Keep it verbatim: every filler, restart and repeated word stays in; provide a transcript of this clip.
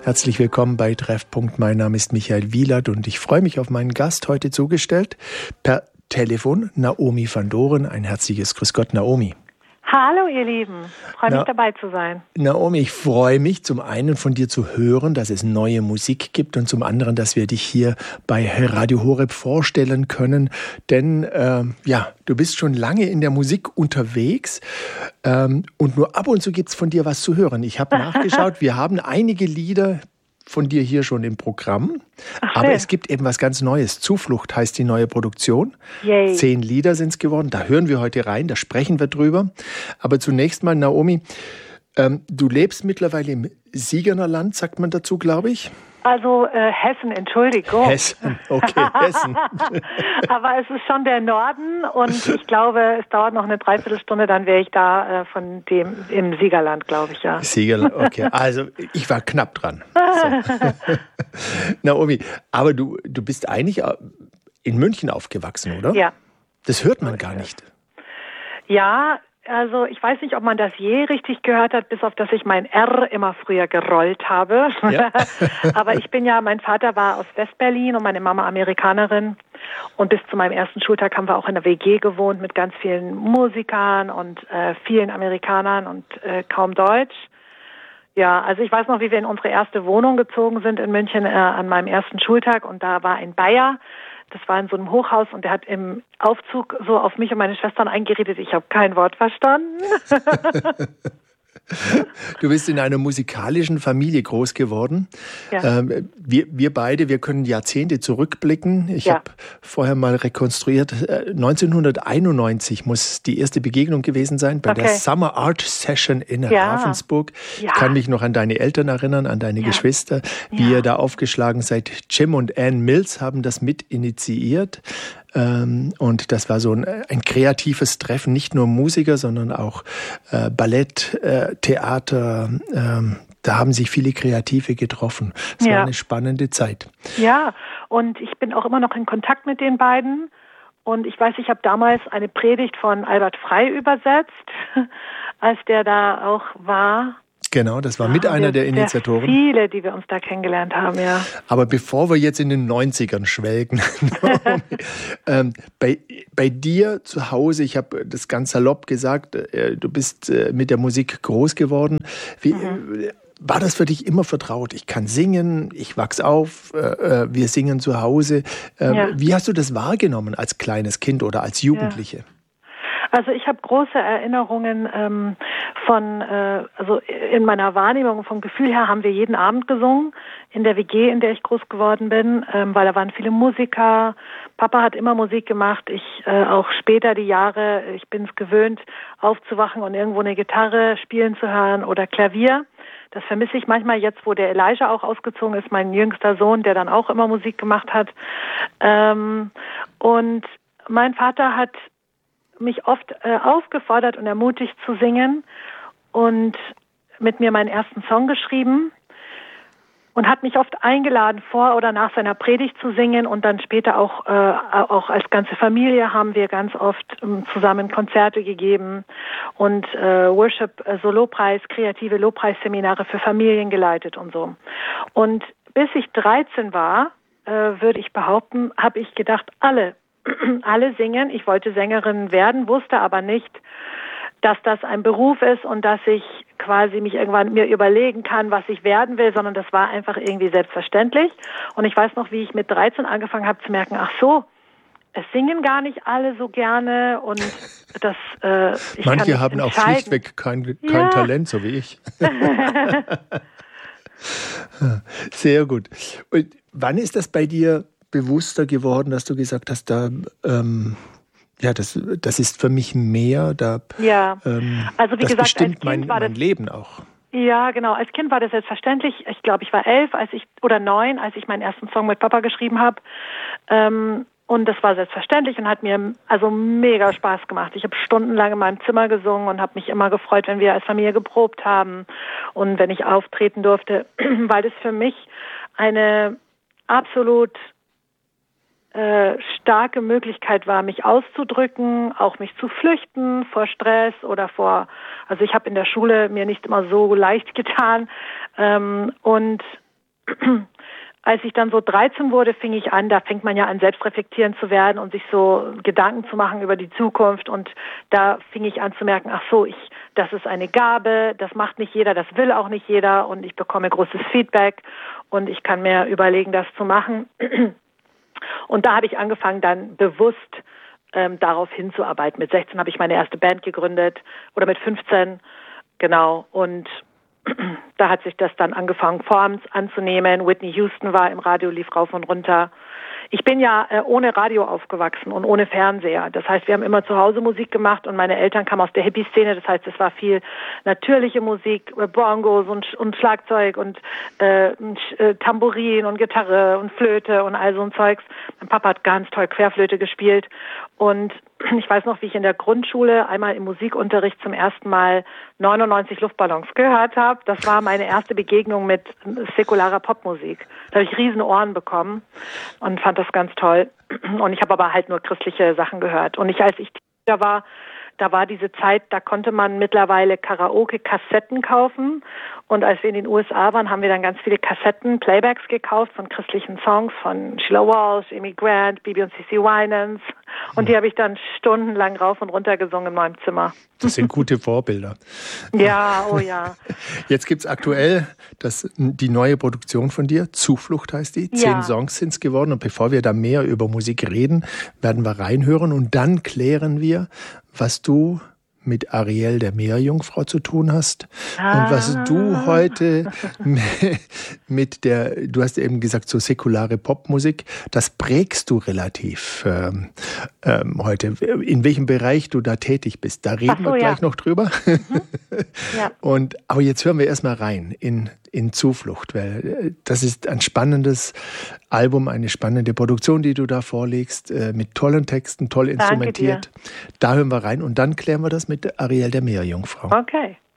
Herzlich willkommen bei Treffpunkt. Mein Name ist Michael Wielert und ich freue mich auf meinen Gast heute zugestellt. Per Telefon Naomi van Doren. Ein herzliches Grüß Gott, Naomi. Hallo ihr Lieben, freue mich dabei zu sein. Naomi, ich freue mich zum einen von dir zu hören, dass es neue Musik gibt und zum anderen, dass wir dich hier bei Radio Horeb vorstellen können. Denn äh, ja, du bist schon lange in der Musik unterwegs ähm, und nur ab und zu gibt es von dir was zu hören. Ich habe nachgeschaut, wir haben einige Lieder von dir hier schon im Programm. Ach, aber es gibt eben was ganz Neues. Zuflucht heißt die neue Produktion. Yay. Zehn Lieder sind es geworden. Da hören wir heute rein, da sprechen wir drüber. Aber zunächst mal, Naomi, ähm, du lebst mittlerweile im Siegernerland, sagt man dazu, glaube ich. Also äh, Hessen, Entschuldigung. Hessen, okay, Hessen. Aber es ist schon der Norden und ich glaube, es dauert noch eine Dreiviertelstunde, dann wäre ich da äh, von dem im Siegerland, glaube ich, ja. Siegerland, okay. Also ich war knapp dran. So. Naomi, aber du, du bist eigentlich in München aufgewachsen, oder? Ja. Das hört man gar nicht. Ja, also ich weiß nicht, ob man das je richtig gehört hat, bis auf dass ich mein R immer früher gerollt habe. Ja. Aber ich bin ja, mein Vater war aus Westberlin und meine Mama Amerikanerin. Und bis zu meinem ersten Schultag haben wir auch in der W G gewohnt mit ganz vielen Musikern und äh, vielen Amerikanern und äh, kaum Deutsch. Ja, also ich weiß noch, wie wir in unsere erste Wohnung gezogen sind in München äh, an meinem ersten Schultag und da war ein Bayer. Das war in so einem Hochhaus und der hat im Aufzug so auf mich und meine Schwestern eingeredet. Ich habe kein Wort verstanden. Du bist in einer musikalischen Familie groß geworden. Ja. Ähm, wir, wir beide, wir können Jahrzehnte zurückblicken. Ich ja. habe vorher mal rekonstruiert, neunzehnhunderteinundneunzig muss die erste Begegnung gewesen sein bei okay. der Summer Art Session in ja. Ravensburg. Ja. Ich kann mich noch an deine Eltern erinnern, an deine ja. Geschwister, wie ja. ihr da aufgeschlagen seid. Jim und Ann Mills haben das mit initiiert. Ähm, und das war so ein, ein kreatives Treffen, nicht nur Musiker, sondern auch äh, Ballett, äh, Theater. Ähm, da haben sich viele Kreative getroffen. Es ja. war eine spannende Zeit. Ja, und ich bin auch immer noch in Kontakt mit den beiden. Und ich weiß, ich habe damals eine Predigt von Albert Frey übersetzt, als der da auch war. Genau, das war mit ja, einer der Initiatoren. Viele, die wir uns da kennengelernt haben, ja. Aber bevor wir jetzt in den neunzigern schwelgen, ähm, bei, bei dir zu Hause, ich habe das ganz salopp gesagt, äh, du bist äh, mit der Musik groß geworden. Wie, mhm. War das für dich immer vertraut? Ich kann singen, ich wachse auf, äh, wir singen zu Hause. Äh, ja. Wie hast du das wahrgenommen als kleines Kind oder als Jugendliche? Ja. Also ich habe große Erinnerungen ähm, von, äh, also in meiner Wahrnehmung, vom Gefühl her haben wir jeden Abend gesungen in der W G, in der ich groß geworden bin, ähm, weil da waren viele Musiker. Papa hat immer Musik gemacht, ich äh, auch später die Jahre, ich bin es gewöhnt, aufzuwachen und irgendwo eine Gitarre spielen zu hören oder Klavier. Das vermisse ich manchmal jetzt, wo der Elijah auch ausgezogen ist, mein jüngster Sohn, der dann auch immer Musik gemacht hat. Ähm, und mein Vater hat mich oft äh, aufgefordert und ermutigt zu singen und mit mir meinen ersten Song geschrieben und hat mich oft eingeladen, vor oder nach seiner Predigt zu singen und dann später auch äh, auch als ganze Familie haben wir ganz oft ähm, zusammen Konzerte gegeben und äh, Worship, äh, so Lobpreis, kreative Lobpreisseminare für Familien geleitet und so. Und bis ich dreizehn war, äh, würde ich behaupten, habe ich gedacht, alle alle singen. Ich wollte Sängerin werden, wusste aber nicht, dass das ein Beruf ist und dass ich quasi mich irgendwann mir überlegen kann, was ich werden will, sondern das war einfach irgendwie selbstverständlich. Und ich weiß noch, wie ich mit dreizehn angefangen habe zu merken, ach so, es singen gar nicht alle so gerne und das äh, ich Manche kann haben auch schlichtweg kein, kein ja. Talent, so wie ich. Sehr gut. Und wann ist das bei dir bewusster geworden, dass du gesagt hast, da ähm, ja, das, das ist für mich mehr, da ja. ähm, also wie das gesagt, bestimmt als Kind mein, war das, mein Leben auch. Ja, genau. Als Kind war das selbstverständlich. Ich glaube, ich war elf, als ich oder neun, als ich meinen ersten Song mit Papa geschrieben habe. Ähm, und das war selbstverständlich und hat mir also mega Spaß gemacht. Ich habe stundenlang in meinem Zimmer gesungen und habe mich immer gefreut, wenn wir als Familie geprobt haben und wenn ich auftreten durfte, weil das für mich eine absolut äh, starke Möglichkeit war, mich auszudrücken, auch mich zu flüchten vor Stress oder vor, also ich habe in der Schule mir nicht immer so leicht getan ähm, und als ich dann so dreizehn wurde, fing ich an, da fängt man ja an, selbstreflektierend zu werden und sich so Gedanken zu machen über die Zukunft. Und da fing ich an zu merken, ach so, ich, das ist eine Gabe, das macht nicht jeder, das will auch nicht jeder und ich bekomme großes Feedback und ich kann mir überlegen, das zu machen. Und da habe ich angefangen, dann bewusst ähm, darauf hinzuarbeiten. Mit sechzehn habe ich meine erste Band gegründet oder mit fünfzehn, genau, und da hat sich das dann angefangen, Forms anzunehmen. Whitney Houston war im Radio, lief rauf und runter. Ich bin ja äh, ohne Radio aufgewachsen und ohne Fernseher. Das heißt, wir haben immer zu Hause Musik gemacht und meine Eltern kamen aus der Hippie-Szene. Das heißt, es war viel natürliche Musik, Bongos und, und Schlagzeug und äh, äh, Tambourin und Gitarre und Flöte und all so ein Zeugs. Mein Papa hat ganz toll Querflöte gespielt und ich weiß noch, wie ich in der Grundschule einmal im Musikunterricht zum ersten Mal neunundneunzig Luftballons gehört habe. Das war meine erste Begegnung mit säkularer Popmusik. Da habe ich riesen Ohren bekommen und fand das ganz toll. Und ich habe aber halt nur christliche Sachen gehört. Und ich, als ich da war, da war diese Zeit, da konnte man mittlerweile Karaoke-Kassetten kaufen. Und als wir in den U S A waren, haben wir dann ganz viele Kassetten, Playbacks gekauft von christlichen Songs von Sheila Walsh, Amy Grant, Bibi und Cici Winans. Und die habe ich dann stundenlang rauf und runter gesungen in meinem Zimmer. Das sind gute Vorbilder. Ja, oh ja. Jetzt gibt's aktuell das, die neue Produktion von dir, Zuflucht heißt die. Zehn ja. Songs sind's geworden. Und bevor wir da mehr über Musik reden, werden wir reinhören und dann klären wir, was du mit Ariel der Meerjungfrau zu tun hast ah. und was du heute mit der, du hast eben gesagt, so säkulare Popmusik, das prägst du relativ ähm, ähm, heute. In welchem Bereich du da tätig bist, da reden so, wir gleich ja. noch drüber. Mhm. Ja. Und, aber jetzt hören wir erstmal rein in, in Zuflucht, weil das ist ein spannendes Album, eine spannende Produktion, die du da vorlegst, äh, mit tollen Texten, toll instrumentiert. Da hören wir rein und dann klären wir das mit Ariel der Meerjungfrau. Okay.